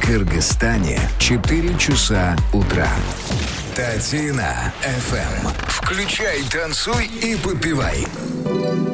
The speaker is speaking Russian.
Кыргызстане 4 часа утра. Татина FM. Включай, танцуй и попивай.